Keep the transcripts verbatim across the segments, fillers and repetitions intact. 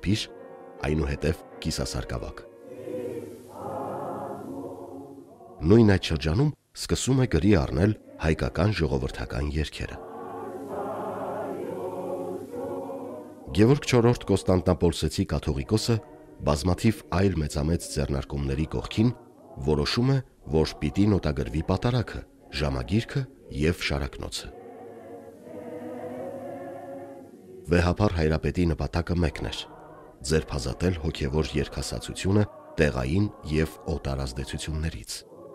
ծափիր, այնուհետև կիսասարկավակ։ Նույն այդ շրջանում սկսում է գրի առնել հայկական ժողովրդական երգերը։ Գևորգ չորրորդ Կոստանդնապոլսեցի կաթողիկոսը բազմաթիվ այլ մեծամեծ ձեռնարկումների կողքին որոշում է, որ պիտի նոտագրվի պատարագը, ժամագիրքը և շարակնոցը։ Վեհափառ հայրապետի նպատակը մեկն էր՝ ձերբազատել հոգևոր երգասացությունը տեղային և օտար ազդեցություններից։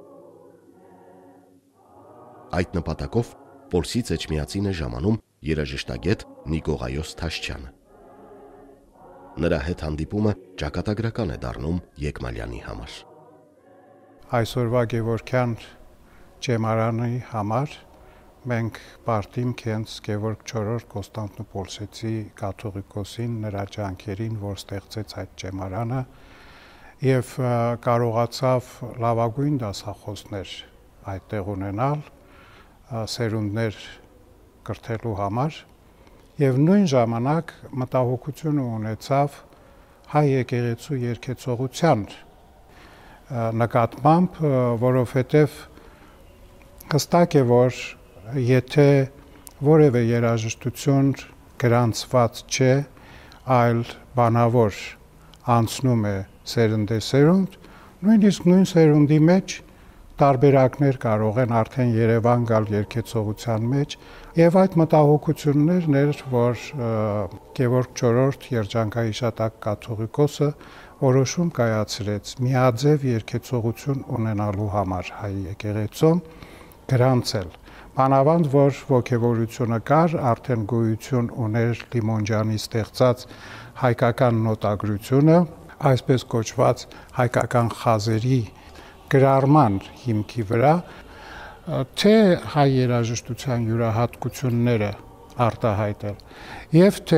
Այդ նպատակով Պոլսից Էջմիածին է ժամանում երաժշտագետ Նիկողայոս Թաշչյանը։ Նրա հետ հանդիպումը ճակատագրական է դառնում Եկմալյանի համար։ Այսօրվա Գևորգյան ճեմարանի համար մենք պարտիմք հենց Գևորգ չորրորդ Կոստանդնուպոլսեցի կաթողիկոսին, նրա ջանքերին, որ ստեղծեց այդ ճեմարանը և կարողացավ լավագույն դասախոսներ այդտեղ ունենալ, սերունդներ կրթելու համար և նույն ժամանակ մտահոգություն ունեցավ հայ եկեղեցու երգեցողության նկատմամբ, որովհետև հստակ է, որ եթե որևէ երաժշտություն գրանցված չէ, այլ բանավոր անցնում է սերնդեսերունդ, նույնիսկ նույն սերունդի մեջ տարբերակներ կարող են արդեն Երևան գալ երգեցողության մեջ, և այդ մտահոգություններն էր, որ Գևորգ չորրորդ երջանկահիշատակ կաթողիկոսը որոշում կայացրեց միաձև երգեցողություն ունենալու համար հայ եկեղեցում գրանցել։ Մանավանդ, որ ոգևորությունը կար, արդեն գոյություն ուներ Լիմոնջյանի ստեղծած հայկական նոտագրությունը, այսպես կոչված հայկական խազերի գրառման հիմքի վրա, թե հայ երաժշտության յուրահատկությունները արտահայտել, և թե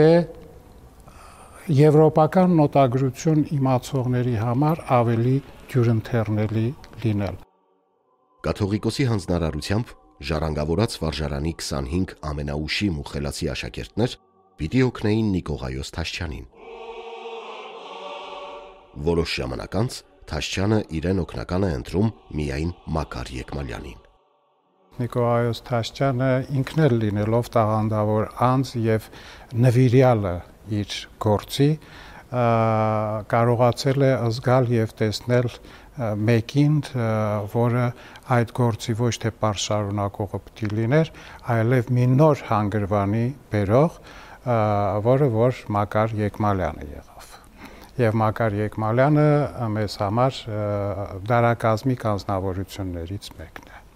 եվրոպական նոտագրություն իմացողների համար ավելի դյուրընթեռնելի լինել։ Կաթողիկոսի հանձնարարությամբ ժառանգավորած վարժարանի քսանհինգ ամենաուշիմ ու խելացի աշակերտներ պիտի օգնեին Նիկողայոս Թաշչյանին։ Որոշ ժամանակ անց Թաշչյանը իրեն օգնական է ընտրում միայն Մակար Եկմալյանին։ Նիկողայոս Թաշչյանը ինքն էլ լինելով տաղանդավոր անձ և նվիրյալը իր գործի, կարողացել է զգալ և տեսնել մեկին, որը այդ գործի ոչ թե պարզ շարունակողը պիտի լիներ, այլև մի նոր հանգրվանի բերող, որը որ Մակար Եկմալյանը եղավ։ Եվ Մակար Եկմալյանը մեզ համար դարակազմիկ անձնավորություններից մեկն է։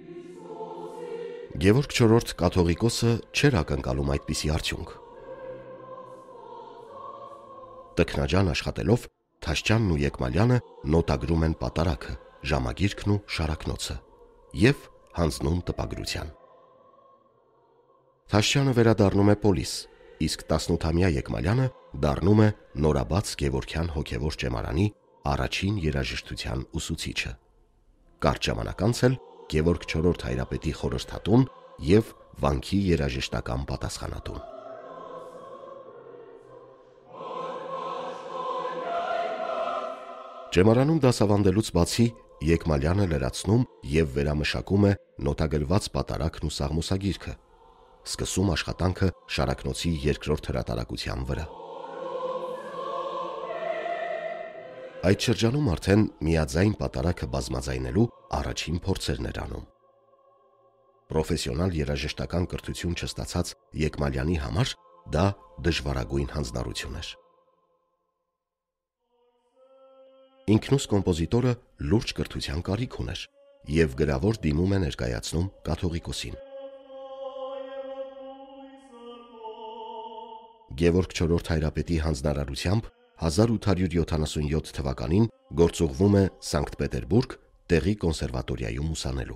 Գևորգ չորրորդ կաթողիկոսը չէր ակնկալում այդպիսի արդյունք։ Տքնաջան աշխատելով Թաշչյանն ու Եկմալյանը նոտագրում են պատարագը, ժամագիրքն ու շարակնոցը և հանձնում տպագրության։ Թաշչյանը վերադառնում է Պոլիս, իսկ տասնութամյա Եկմալյանը դառնում է նորաբաց Գևորգյան հոգևոր ճեմարանի առաջին երաժշտության ուսուցիչը։ Կարճ ժամանակ անց էլ Գևորգ չորրորդ հայրապետի խորհրդատուն և վանքի երաժշտական պատասխանատուն։ Ճեմարանում դասավանդելուց բացի Եկմալյանը լրացնում և վերամշակում է նոտագրված պատարագն ու սաղմոսագիրքը, սկսում աշխատանքը շարակնոցի երկրորդ հրատարակության վրա։ Այդ շրջանում արդեն միաձայն պատարագը բազմաձայնելու առաջին փորձերն էր անում։ Պրոֆեսիոնալ երաժշտական կրթություն չստացած Եկմալյանի համար դա դժվարագույն հանձնառություն էր։ Ինքնուս կոմպոզիտորը լուրջ կրթության կարիք ուներ և գրավոր դիմում է ներկայացնում կաթողիկոսին։ Գևորգ չորրորդ հայրապետի հանձնարարությամբ հազար ութ հարյուր յոթանասունյոթ թվականին գործուղվում է Սանկտ Պետերբուրգ տեղի կոնսերվատորիայում ուսանելու։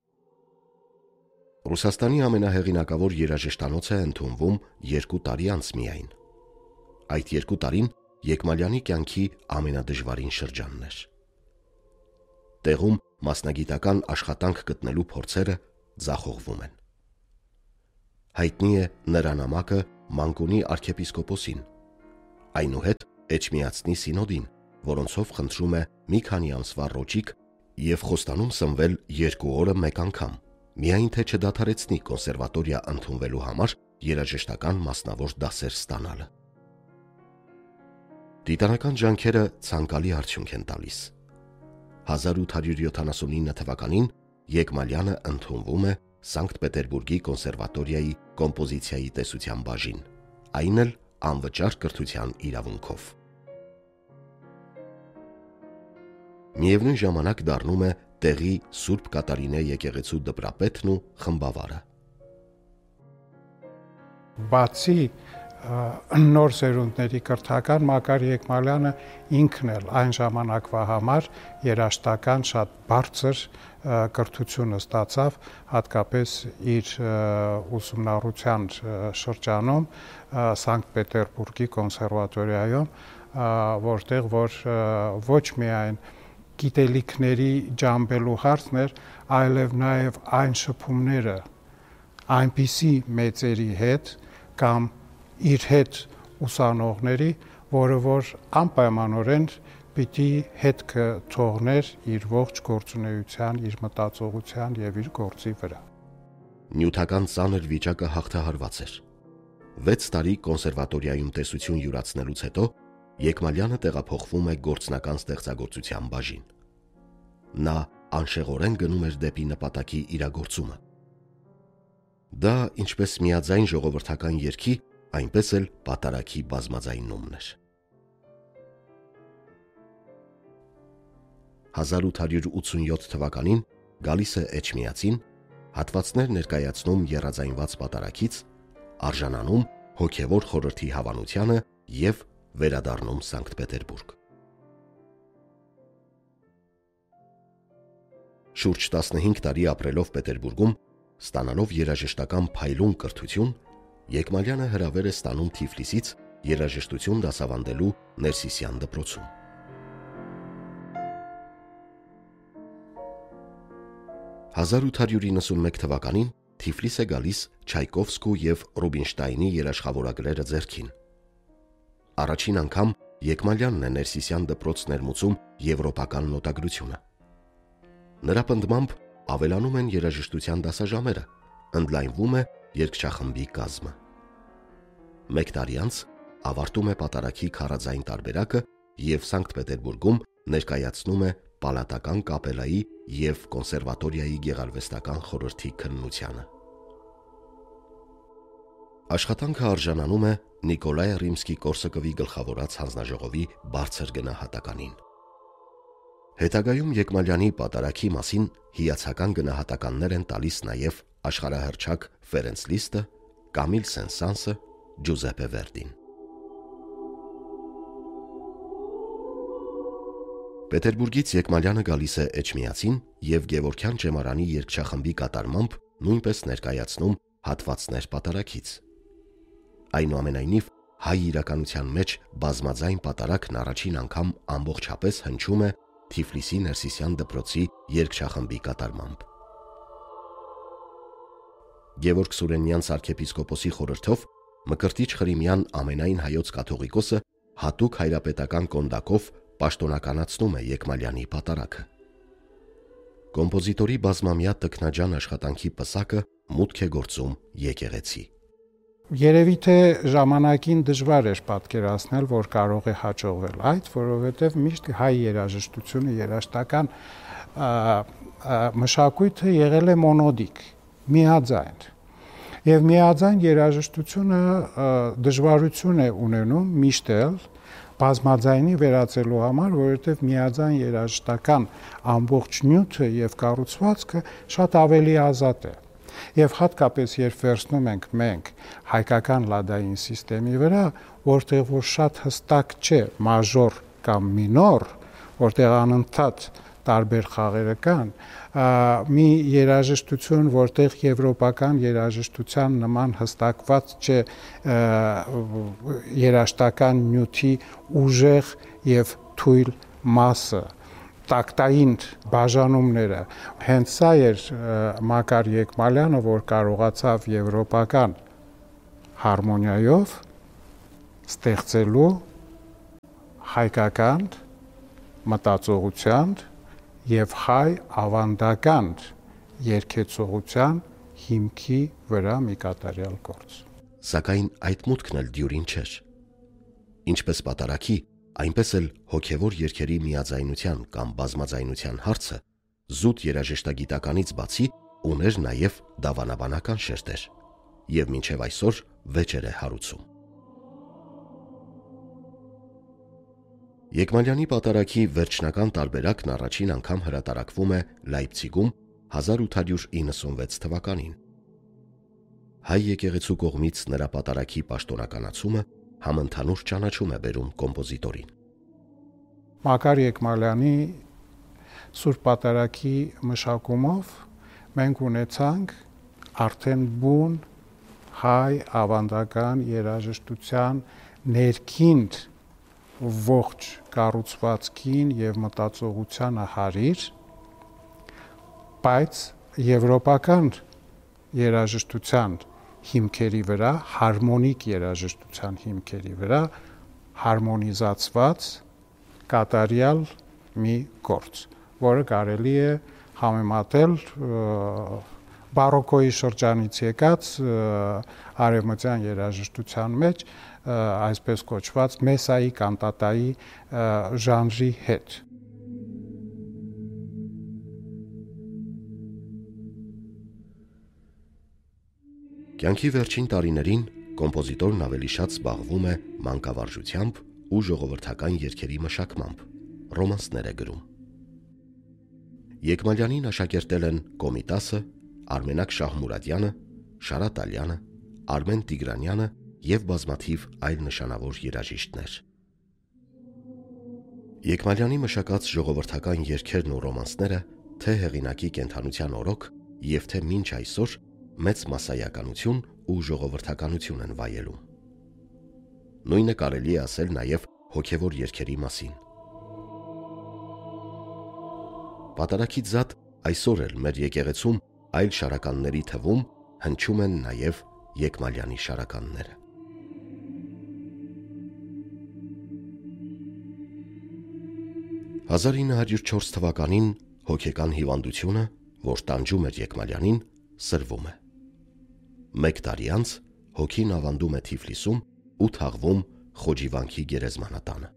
Ռուսաստանի ամենահեղինակավոր երաժշտանոց է ընդունվում երկու տարի անց միայն։ Այդ երկու տարին Եկմալյանի կյանքի ամենադժվարին շրջանն էր։ Տեղում մասնագիտական աշխատանք գտնելու փորձերը ձախողվում են։ Հայտնի է նրա նամակը Մանկունի արքեպիսկոպոսին, այնուհետ Էջմիածնի սինոդին, որոնցով խնդրում է մի քանի ամսվա ռոճիկ եւ խոստանում սնվել երկու օրը մեկ անգամ, միայն թե չդադարեցնի կոնսերվատորիա ընդունվելու համար երաժշտական մասնավոր դասեր ստանալը։ Դիտանական ջանքերը ցանկալի արդյունք են տալիս։ հազար ութ հարյուր յոթանասունինը թվականին Եկմալյանը ընդունվում է Սանկտ Պետերբուրգի կոնսերվատորիայի կոմպոզիցիայի տեսության բաժին, այն էլ անվճար կրթության իրավունքով։ Միևնույն ժամանակ դառնում է տեղի Սուրբ Կատարինե եկեղեցու դպրապետն ու խմբավարը։ Բացի նոր սերունդների կրթական Մակար Եկմալյանը ինքն էլ այն ժամանակվա համար երաժշտական շատ բարձր կրթությունը ստացավ, հատկապես իր ուսումնառության շրջանում Սանկտ Պետերբուրգի կոնսերվատորիայում, որտեղ որ ոչ միայն գիտելիքների ջամբելու հարցն էր, այլև նաև այն շփումները այնպիսի մեծերի հետ կամ իր հետ ուսանողների, որը որ անպայմանորեն պիտի հետքը թողներ իր ողջ գործունեության, իր մտածողության եւ իր գործի վրա։ Նյութական ծանր վիճակը հաղթահարված էր։ վեց տարի կոնսերվատորիայում տեսություն յուրացնելուց հետո Եկմալյանը տեղափոխվում է գործնական ստեղծագործության բաժին։ Նա անշեղորեն գնում էր դեպի նպատակի իրագործումը։ Դա ինչպես միաձայն ժողովրդական երգի, այնպես էլ պատարագի բազմաձայնումն էր։ հազար ութ հարյուր ութսունյոթ թվականին գալիս է Էջմիածին, հատվածներ ներկայացնում եռաձայնված պատարագից, արժանանում հոգևոր խորհրդի հավանությանը եւ վերադառնում Սանկտ Պետերբուրգ։ Շուրջ տասնհինգ տարի ապրելով Պետերբուրգում, ստանալով երաժշտական փայլուն կրթություն, Եկմալյանը հրավեր է ստանում Թիֆլիսից երաժշտություն դասավանդելու Ներսիսյան դպրոցում։ հազար ութ հարյուր իննսունմեկ թվականին Թիֆլիս է գալիս Չայկովսկու եւ Ռուբինշտայնի երաշխավորագրերը ձեռքին։ Առաջին անգամ Եկմալյանն է Ներսիսյան դպրոց ներմուծում եվրոպական նոտագրությունը։ Նրա պնդմամբ ավելանում են երաժշտության դասաժամերը, ընդլայնվում է երգչախմբի կազմը։ Մեկ տարի անց ավարտում է պատարագի քարաձայն տարբերակը եւ Սանկտ Պետերբուրգում ներկայացնում է պալատական կապելայի եւ կոնսերվատորիայի գեղարվեստական խորհրդի քննությանը։ Աշխատանքը արժանանում է Նիկոլայ Ռիմսկի-Կորսակովի գլխավորած հանձնաժողովի բարձր գնահատականին։ Հետագայում Եկմալյանի պատարագի մասին հիացական գնահատականներ են տալիս նաև աշխարհահռչակ Ֆերենց Լիստը, Կամիլ Սեն-Սանսը, Ջուզեպպե Վերդին։ Պետերբուրգից Եկմալյանը գալիս է Էջմիածին եւ Գևորգյան ճեմարանի երգչախմբի կատարմամբ նույնպես ներկայացնում հատվածներ պատարագից։ Այնուամենայնիվ հայ իրականության մեջ բազմաձայն պատարագն առաջին անգամ ամբողջապես հնչում է Թիֆլիսի Ներսիսյան դպրոցի երգչախմբի կատարմամբ։ Գևորգ Սուրենյանց arczepiskopos-ի խորհրդով Մկրտիչ Խրիմյան ամենայն հայոց կաթողիկոսը հատուկ հայրապետական կոնդակով պաշտոնականացնում է Եկմալյանի պատարագը։ Կոմպոզիտորի բազմամյա տքնաջան աշխատանքի պսակը մուտք է գործում եկեղեցի։ Երևի թե ժամանակին դժվար էր պատկերացնել, որ կարող է հաջողվել այդ, որովհետև միշտ հայ երաժշտությունը, երաժշտական մշակույթը եղել է մոնոդիկ, միաձայն։ Եվ միաձայն երաժշտությունը դժվարություն է ունենում միշտ էլ բազմաձայնի վերածելու համար, որովհետև միաձայն երաժշտական ամբողջ նյութը եւ կառուցվածքը շատ ավելի ազատ է։ Եվ հատկապես երբ վերցնում ենք մենք հայկական լադային սիստեմի վրա, որտեղ որ շատ հստակ չէ մաժոր կամ մինոր, որտեղ անընդհատ տարբեր խաղերը կան, մի երաժշտություն, որտեղ եվրոպական երաժշտության նման հստակված չէ երաժշտական նյութի ուժեղ եւ թույլ մասը, տակտային բաժանումները, հենց սա էր Մակար Եկմալյանը, որ կարողացավ եվրոպական հարմոնիայով ստեղծելու հայկական մտածողության եւ հայ ավանդական երգեցողության հիմքի վրա մի կատարյալ գործ։ Սակայն այդ մուտքն էլ դյուրին չէր։ Ինչպես պատարագի, այնպես էլ հոգևոր երգերի միաձայնության կամ բազմաձայնության հարցը զուտ երաժշտագիտականից բացի ուներ նաև դավանաբանական շերտեր եւ մինչեւ այսօր վեճեր է հարուցում։ Եկմալյանի պատարագի վերջնական տարբերակն առաջին անգամ հրատարակվում է Լայպցիգում հազար ութ հարյուր իննսունվեց թվականին։ Հայ եկեղեցու կողմից նրա պատարագի պաշտոնականացումը համընդհանուր ճանաչում է բերում կոմպոզիտորին։ Մակար Եկմալյանի Սուրբ Պատարագի մշակումով մենք ունեցանք արդեն բուն հայ ավանդական երաժշտության ներքին ողջ կառուցվածքին եւ մտածողությանը հարիր, բայց եվրոպական երաժշտության հիմքերի վրա, հարմոնիկ երաժշտության հիմքերի վրա հարմոնիզացված կատարյալ մի գործ, որը կարելի է համեմատել բարոկոյի շրջանից եկած արևմտյան երաժշտության մեջ այսպես կոչված մեսայի կանտատայի ժանրի հետ։ Կյանքի վերջին տարիներին կոմպոզիտորն ավելի շատ զբաղվում է մանկավարժությամբ ու ժողովրդական երգերի մշակմամբ, ռոմանսներ է գրում։ Եկմալյանին աշակերտել են Կոմիտասը, Արմենակ Շահմուրադյանը, Շարատ Ալյանը, Արմեն Տիգրանյանը եւ բազմաթիվ այլ նշանավոր երաժիշտներ։ Եկմալյանի մշակած ժողովրդական երգերն ու ռոմանսները թե հեղինակի կենդանության օրոք եւ թե մինչ այսօր մեծ մասսայականություն ու ժողովրդականություն են վայելում։ Նույնը կարելի է ասել նաև հոգևոր երգերի մասին։ Պատարագից զատ այսօր էլ մեր եկեղեցում այլ շարականների թվում հնչում են նաև Եկմալյանի շարականները։ հազար ինը հարյուր չորս թվականին հոգեկան հիվանդությունը, որ տանջում էր Եկմալյանին, սրվում է։ Մեկ տարի անց հոգին ավանդում է Թիֆլիսում ու թաղվում Խոջիվանքի գերեզմանատանը։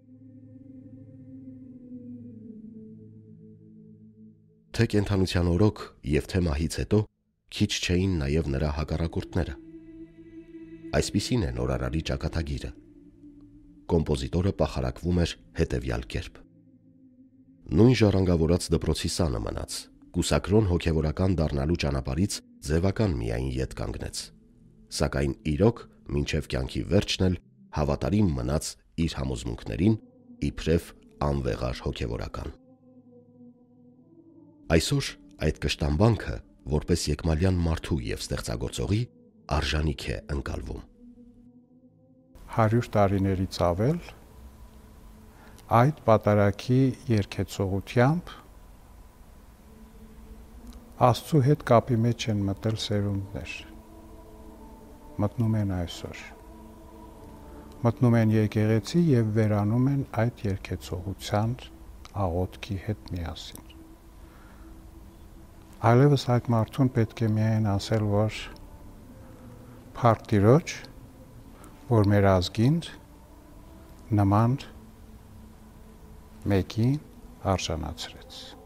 Թե կենդանության օրոք եւ թե մահից հետո քիչ չէին նաև նրա հակառակորդները։ Այսպիսին է նորարարի ճակատագիրը։ Կոմպոզիտորը պախարակվում էր հետևյալ կերպ. Նույն ժառանգավորած դպրոցի սանը մնաց, կուսակրոն հոգևորական դառնալու ճանապարհից ձևական միայն ետ կանգնեց, սակայն իրոք մինչև կյանքի վերջն էլ հավատարիմ մնաց իր համոզմունքներին, իբրև անվեղար հոգևորական։ Այսօր այդ կշտամբանքը, որպես Եկմալյան մարդու եւ ստեղծագործողի, արժանիք է ընկալվում։ հարյուր տարիներից ավել այդ պատարագի երգեցողությամբ Աստծու հետ կապի մեջ են մտել սերունդներ, մտնում են այսօր, մտնում են եկեղեցի եւ վերանում են այդ երգեցողության աղոթքի հետ միասին։ Այլևս այդ մարդուն պետք է միայն ասել, որ փառք Տիրոջ, որ մեր ազգին նման մեկին արժանացրեց։